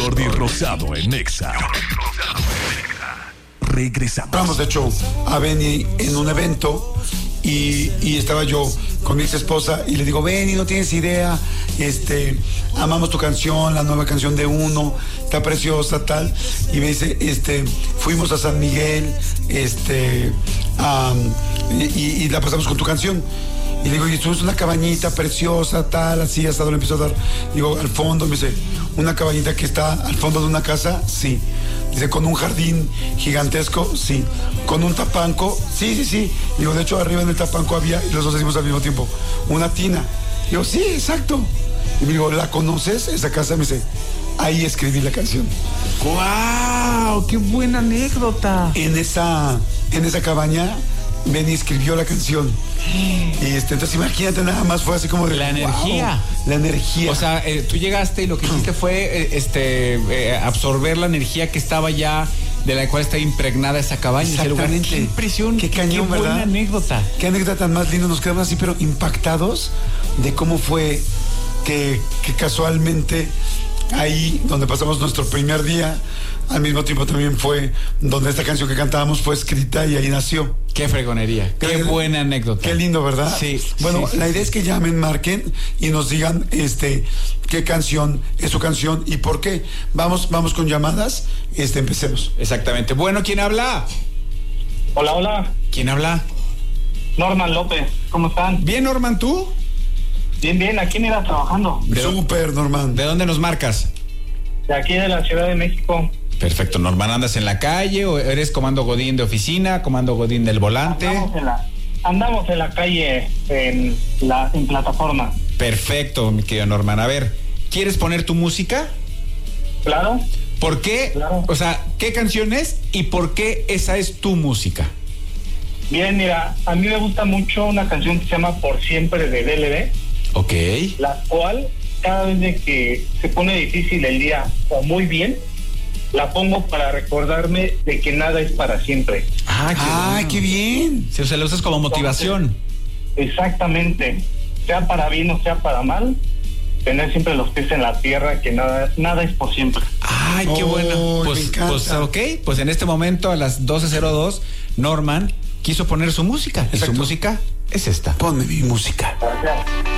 Jordi Rosado en Nexa. Regresamos. Vamos, de hecho, a Benny en un evento y estaba yo con mi ex esposa y le digo, Benny, no tienes idea, amamos tu canción, la nueva canción de Uno, está preciosa, tal. Y me dice, fuimos a San Miguel, y la pasamos con tu canción. Y le digo, y esto es una cabañita preciosa, tal, así, hasta donde empezó a dar. Digo, al fondo, me dice, ¿una cabañita que está al fondo de una casa? Sí. Dice, ¿con un jardín gigantesco? Sí. ¿Con un tapanco? Sí, sí, sí. Digo, de hecho, arriba en el tapanco había, y los dos decimos al mismo tiempo, una tina. Digo, sí, exacto. Y me digo, ¿la conoces, esa casa? Me dice, ahí escribí la canción. ¡Guau! ¡Qué buena anécdota! En esa cabaña, Benny escribió la canción. Y entonces imagínate, nada más fue así como de la energía. Wow, la energía. O sea, tú llegaste y lo que hiciste fue absorber la energía que estaba ya, de la cual estaba impregnada esa cabaña. Exactamente. Qué impresión, qué cañón, qué buena ¿verdad? anécdota. Qué anécdota tan más linda. Nos quedamos así, pero impactados de cómo fue que casualmente ahí donde pasamos nuestro primer día, al mismo tiempo también fue donde esta canción que cantábamos fue escrita y ahí nació. Qué fregonería, qué buena anécdota. Qué lindo, ¿verdad? Sí. Bueno, sí, la idea es que llamen, marquen y nos digan qué canción es su canción y por qué. Vamos con llamadas, empecemos. Exactamente. Bueno, ¿quién habla? Hola, hola. ¿Quién habla? Norman López, ¿cómo están? Bien, Norman, ¿tú? Bien, bien, aquí me iba trabajando. Súper, Norman. ¿De dónde nos marcas? De aquí de la Ciudad de México. Perfecto, Norman, ¿andas en la calle o eres comando Godín de oficina, comando Godín del volante? Andamos en la calle, en plataforma. Perfecto, mi querido Norman. A ver, ¿quieres poner tu música? Claro. ¿Por qué? Claro. O sea, ¿qué canción es y por qué esa es tu música? Bien, mira, a mí me gusta mucho una canción que se llama Por Siempre de DLD. Ok. La cual, cada vez de que se pone difícil el día o muy bien, la pongo para recordarme de que nada es para siempre. ¡Ay, qué bien! Si, o sea, la usas como motivación. Entonces, exactamente. Sea para bien o sea para mal, tener siempre los pies en la tierra, que nada es por siempre. ¡Ay, qué bueno! Pues, ok, pues en este momento a las 12:02, Norman quiso poner su música. Y su música es esta. Ponme mi música. Gracias.